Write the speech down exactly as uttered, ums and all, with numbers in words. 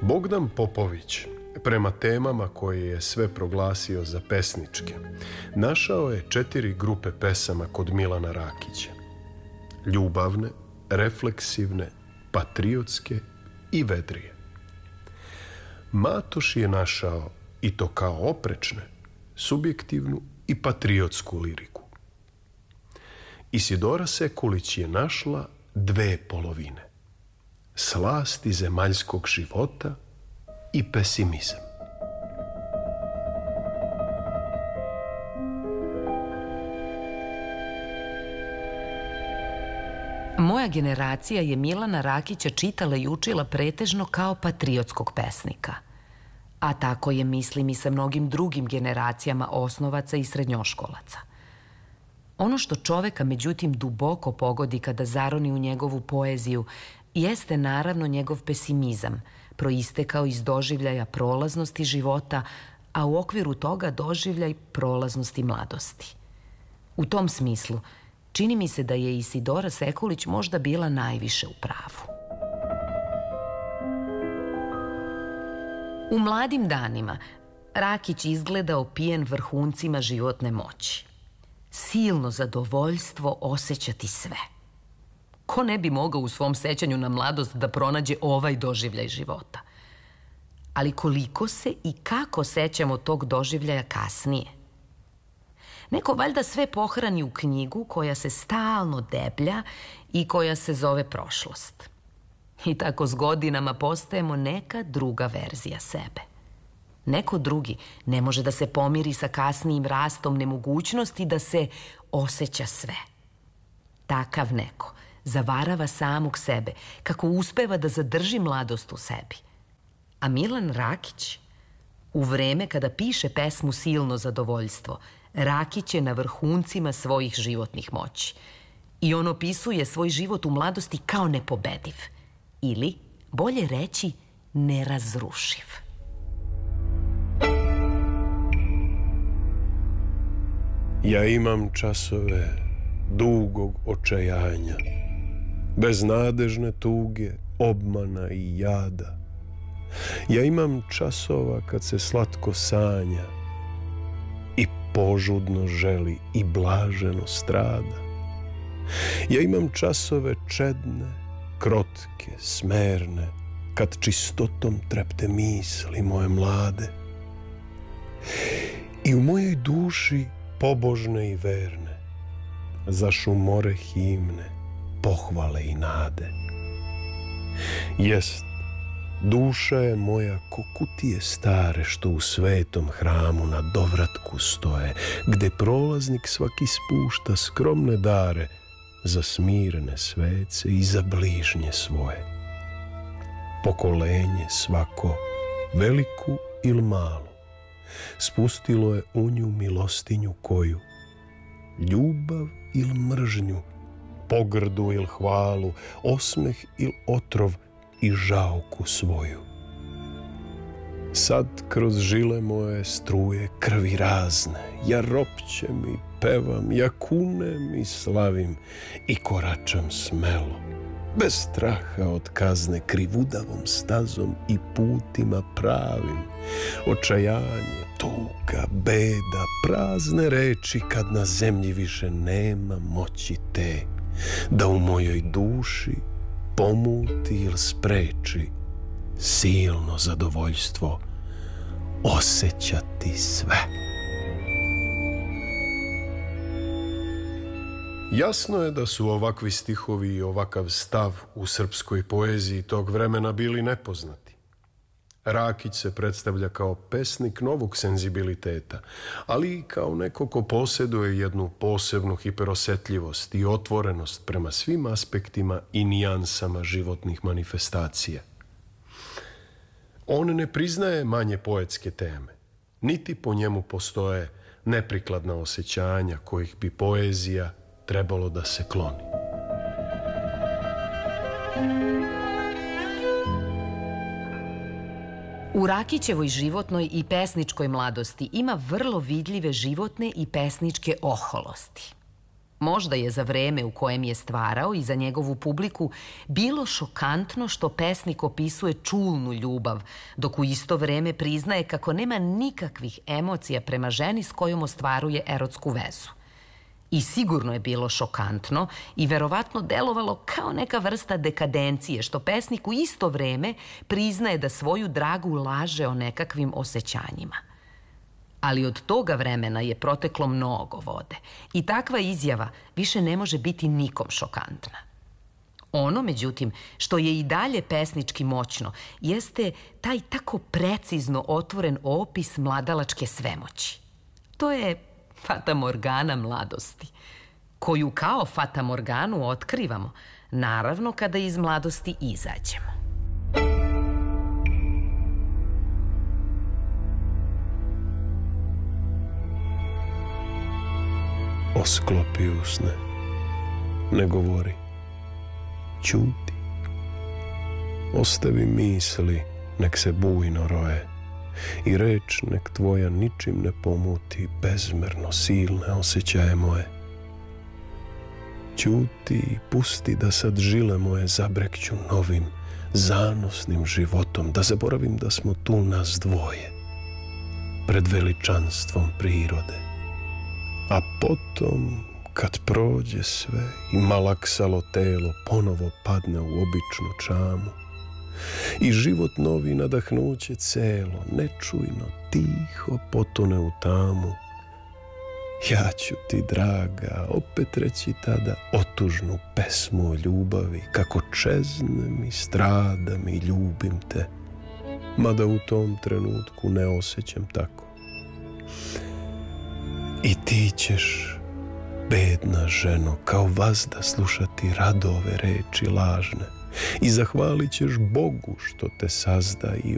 Bogdan Popović, prema temama koje je sve proglasio za pesničke, našao je četiri grupe pesama kod Milana Rakića. Ljubavne, refleksivne, patriotske i vedrije. Matoš je našao, i to kao oprečne, subjektivnu i patriotsku liriku. Isidora Sekulić je našla dve polovine. Slasti zemaljskog života i pesimizam. Moja generacija je Milana Rakića čitala i učila pretežno kao patriotskog pesnika. A tako je, mislim, i sa mnogim drugim generacijama osnovaca i srednjoškolaca. Ono što čoveka, međutim, duboko pogodi kada zaroni u njegovu poeziju, jeste naravno njegov pesimizam, proistekao iz doživljaja prolaznosti života, a u okviru toga doživljaj prolaznosti mladosti. U tom smislu, čini mi se da je Isidora Sekulić možda bila najviše u pravu. U mladim danima Rakić izgleda opijen vrhuncima životne moći. Silno zadovoljstvo osjećati sve. Ko ne bi mogao u svom sećanju na mladost da pronađe ovaj doživljaj života? Ali koliko se i kako sećamo tog doživljaja kasnije? Neko valjda sve pohrani u knjigu koja se stalno deblja i koja se zove prošlost. I tako s godinama postajemo neka druga verzija sebe. Neko drugi ne može da se pomiri sa kasnijim rastom nemogućnosti da se osjeća sve. Takav neko zavarava samog sebe, kako uspeva da zadrži mladost u sebi. A Milan Rakić, u vreme kada piše pesmu Silno zadovoljstvo, Rakić je na vrhuncima svojih životnih moći. I on opisuje svoj život u mladosti kao nepobediv. Ili, bolje reći, nerazrušiv. Ja imam časove dugog očajanja, beznadežne tuge, obmana i jada. Ja imam časova kad se slatko sanja i požudno želi i blaženo strada. Ja imam časove čedne, krotke, smerne, kad čistotom trepte misli moje mlade. I u mojoj duši pobožne i verne zašumore himne, pohvale i nade. Jest, duša je moja ko kutije stare što u svetom hramu na dovratku stoje, gde prolaznik svaki spušta skromne dare za smirene svece i za bližnje svoje. Pokolenje svako, veliku ili malu, spustilo je u nju milostinju koju, ljubav ili mržnju, pogrdu ili hvalu, osmeh ili otrov i žauku svoju. Sad kroz žile moje struje krvi razne, ja ropćem i pevam, ja kunem i slavim i koračam smelo, bez straha od kazne, krivudavom stazom i putima pravim. Očajanje, tuga, beda, prazne reči kad na zemlji više nema moći te da u mojoj duši pomuti ili spreči silno zadovoljstvo osjećati sve. Jasno je da su ovakvi stihovi i ovakav stav u srpskoj poeziji tog vremena bili nepoznati. Rakić se predstavlja kao pesnik novog senzibiliteta, ali i kao neko ko posjeduje jednu posebnu hiperosetljivost i otvorenost prema svim aspektima i nijansama životnih manifestacija. On ne priznaje manje poetske teme, niti po njemu postoje neprikladna osjećanja kojih bi poezija trebalo da se kloni. U Rakićevoj životnoj i pesničkoj mladosti ima vrlo vidljive životne i pesničke oholosti. Možda je za vreme u kojem je stvarao i za njegovu publiku bilo šokantno što pesnik opisuje čulnu ljubav, dok u isto vreme priznaje kako nema nikakvih emocija prema ženi s kojom ostvaruje erotsku vezu. I sigurno je bilo šokantno i verovatno delovalo kao neka vrsta dekadencije, što pesnik u isto vreme priznaje da svoju dragu laže o nekakvim osjećanjima. Ali od toga vremena je proteklo mnogo vode i takva izjava više ne može biti nikom šokantna. Ono, međutim, što je i dalje pesnički moćno, jeste taj tako precizno otvoren opis mladalačke svemoći. To je fatamorgana mladosti, koju kao fatamorganu otkrivamo, naravno kada iz mladosti izađemo. Osklopi usne, ne govori, ćuti. Ostavi misli, nek se bujno roje, i reč nek tvoja ničim ne pomuti bezmerno silne osjećaje moje. Ćuti i pusti da sad žile moje zabrekću novim, zanosnim životom, da zaboravim da smo tu nas dvoje, pred veličanstvom prirode. A potom, kad prođe sve i malaksalo telo ponovo padne u običnu čamu i život novi nadahnuće celo, nečujno, tiho potone u tamu, ja ću ti, draga, opet reći tada otužnu pesmu o ljubavi, kako čeznem i stradam i ljubim te, mada u tom trenutku ne osjećam tako. I ti ćeš, bedna ženo, kao vazda slušati radove reči lažne i zahvalit ćeš Bogu što te sazda i